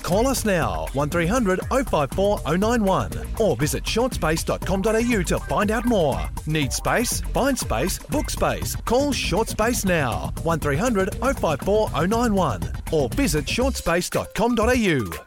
Call us now, 1300 054 091, or visit shortspace.com.au to find out more. Need space? Find space, book space. Call Short Space now, 1300 054 091, or visit shortspace.com.au.